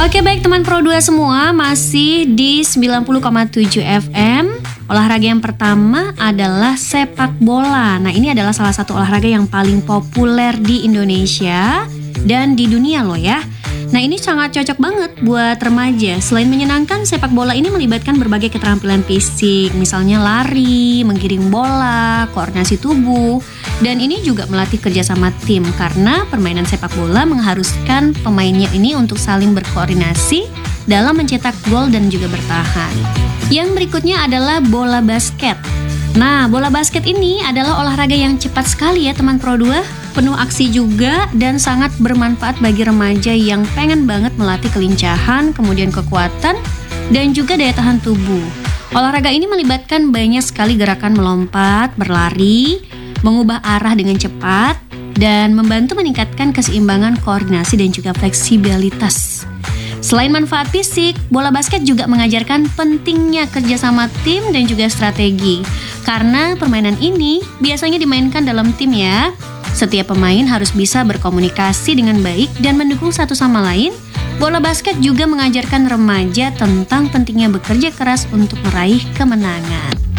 Oke baik teman Pro 2 semua, masih di 90,7 FM. Olahraga yang pertama adalah sepak bola. Nah ini adalah salah satu olahraga yang paling populer di Indonesia dan di dunia loh ya. Nah ini sangat cocok banget buat remaja. Selain menyenangkan, sepak bola ini melibatkan berbagai keterampilan fisik. Misalnya lari, menggiring bola, koordinasi tubuh. Dan ini juga melatih kerjasama tim karena permainan sepak bola mengharuskan pemainnya ini untuk saling berkoordinasi dalam mencetak gol dan juga bertahan. Yang berikutnya adalah bola basket. Nah, bola basket ini adalah olahraga yang cepat sekali ya teman Pro 2. Penuh aksi juga dan sangat bermanfaat bagi remaja yang pengen banget melatih kelincahan, kemudian kekuatan, dan juga daya tahan tubuh. Olahraga ini melibatkan banyak sekali gerakan melompat, berlari, mengubah arah dengan cepat, dan membantu meningkatkan keseimbangan koordinasi dan juga fleksibilitas. Selain manfaat fisik, bola basket juga mengajarkan pentingnya kerjasama tim dan juga strategi. Karena permainan ini biasanya dimainkan dalam tim ya. Setiap pemain harus bisa berkomunikasi dengan baik dan mendukung satu sama lain. Bola basket juga mengajarkan remaja tentang pentingnya bekerja keras untuk meraih kemenangan.